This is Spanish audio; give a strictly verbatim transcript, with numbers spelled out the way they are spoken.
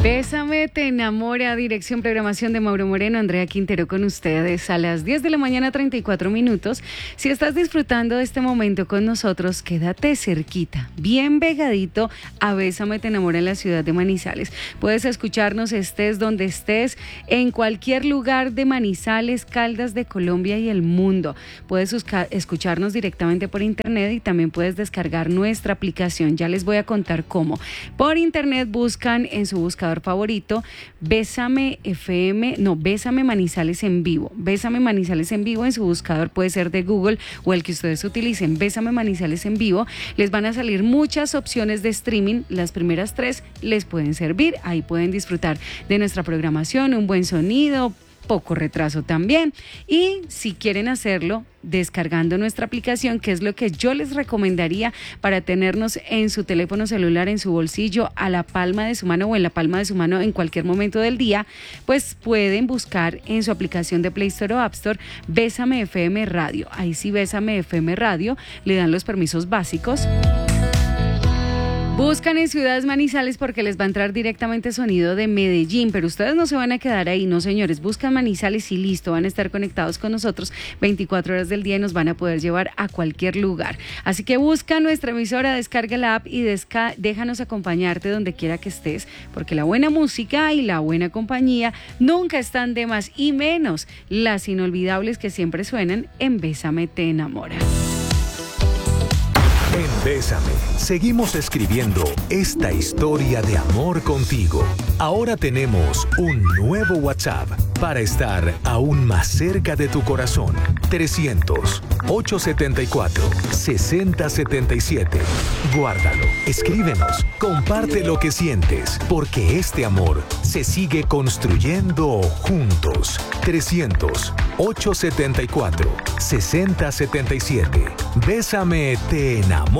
Bésame, te enamora, dirección, programación de Mauro Moreno, Andrea Quintero con ustedes a las diez de la mañana, treinta y cuatro minutos. Si estás disfrutando de este momento con nosotros, quédate cerquita, bien pegadito a Bésame, te enamora en la ciudad de Manizales. Puedes escucharnos estés donde estés, en cualquier lugar de Manizales, Caldas de Colombia y el mundo. Puedes escucharnos directamente por internet y también puedes descargar nuestra aplicación. Ya les voy a contar cómo. Por internet buscan en su buscador favorito Bésame F M, no, Bésame Manizales en vivo. Bésame Manizales en vivo en su buscador, puede ser de Google o el que ustedes utilicen. Bésame Manizales en vivo. Les van a salir muchas opciones de streaming. Las primeras tres les pueden servir. Ahí pueden disfrutar de nuestra programación, un buen sonido, poco retraso también. Y si quieren hacerlo descargando nuestra aplicación, que es lo que yo les recomendaría para tenernos en su teléfono celular, en su bolsillo, a la palma de su mano o en la palma de su mano en cualquier momento del día, pues pueden buscar en su aplicación de Play Store o App Store Bésame F M Radio. Ahí sí, Bésame F M Radio, le dan los permisos básicos. Buscan en Ciudades Manizales porque les va a entrar directamente sonido de Medellín, pero ustedes no se van a quedar ahí, no señores, buscan Manizales y listo, van a estar conectados con nosotros veinticuatro horas del día y nos van a poder llevar a cualquier lugar. Así que busca nuestra emisora, descarga la app y desca- déjanos acompañarte donde quiera que estés, porque la buena música y la buena compañía nunca están de más, y menos las inolvidables que siempre suenan en Bésame, te enamora. En Bésame, seguimos escribiendo esta historia de amor contigo. Ahora tenemos un nuevo WhatsApp para estar aún más cerca de tu corazón. trescientos, ochocientos setenta y cuatro, sesenta setenta y siete. Guárdalo, escríbenos, comparte lo que sientes, porque este amor se sigue construyendo juntos. trescientos, ochocientos setenta y cuatro, sesenta setenta y siete. Bésame, te enamora.